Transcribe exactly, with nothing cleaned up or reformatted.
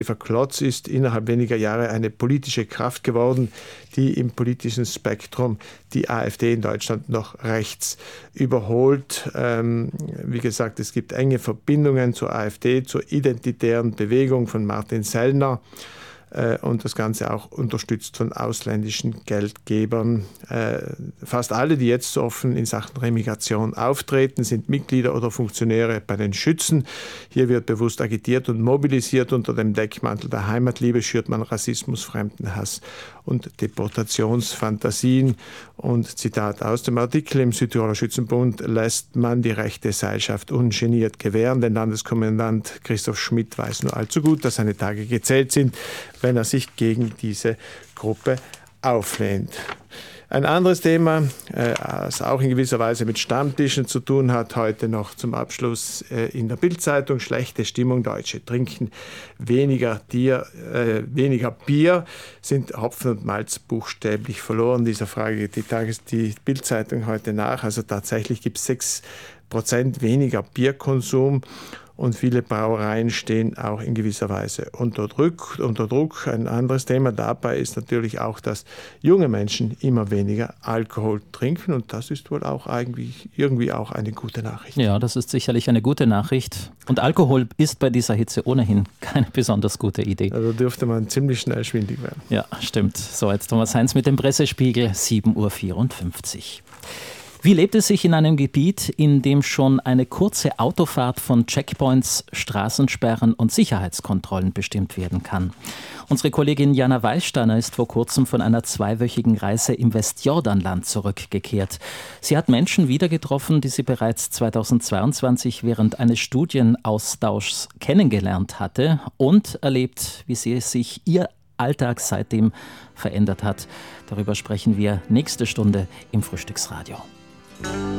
Klotz ist innerhalb weniger Jahre eine politische Kraft geworden, die im politischen Spektrum die AfD in Deutschland noch rechts überholt. Ähm, wie gesagt, es gibt enge Verbindungen zur AfD, zur identitären Bewegung von Martin Sellner. Und das Ganze auch unterstützt von ausländischen Geldgebern. Fast alle, die jetzt offen in Sachen Remigration auftreten, sind Mitglieder oder Funktionäre bei den Schützen. Hier wird bewusst agitiert und mobilisiert. Unter dem Deckmantel der Heimatliebe schürt man Rassismus, Fremdenhass und Deportationsfantasien. Und Zitat aus dem Artikel im Südtiroler Schützenbund: lässt man die rechte Seilschaft ungeniert gewähren. Denn Landeskommandant Christoph Schmidt weiß nur allzu gut, dass seine Tage gezählt sind, wenn er sich gegen diese Gruppe auflehnt. Ein anderes Thema, äh, das auch in gewisser Weise mit Stammtischen zu tun hat, heute noch zum Abschluss äh, in der Bild-Zeitung: schlechte Stimmung, Deutsche trinken weniger, Bier, äh, weniger Bier, sind Hopfen und Malz buchstäblich verloren. Dieser Frage geht die, Tages-, die Bild-Zeitung heute nach. Also tatsächlich gibt es sechs Prozent weniger Bierkonsum. Und viele Brauereien stehen auch in gewisser Weise unter Druck. Unter Druck. Ein anderes Thema dabei ist natürlich auch, dass junge Menschen immer weniger Alkohol trinken. Und das ist wohl auch eigentlich irgendwie auch eine gute Nachricht. Ja, das ist sicherlich eine gute Nachricht. Und Alkohol ist bei dieser Hitze ohnehin keine besonders gute Idee. Also dürfte man ziemlich schnell schwindig werden. Ja, stimmt. So, jetzt Thomas Heinz mit dem Pressespiegel, sieben Uhr vierundfünfzig. Wie lebt es sich in einem Gebiet, in dem schon eine kurze Autofahrt von Checkpoints, Straßensperren und Sicherheitskontrollen bestimmt werden kann? Unsere Kollegin Jana Weißsteiner ist vor kurzem von einer zweiwöchigen Reise im Westjordanland zurückgekehrt. Sie hat Menschen wieder getroffen, die sie bereits zweitausendzweiundzwanzig während eines Studienaustauschs kennengelernt hatte, und erlebt, wie sie sich ihr Alltag seitdem verändert hat. Darüber sprechen wir nächste Stunde im Frühstücksradio.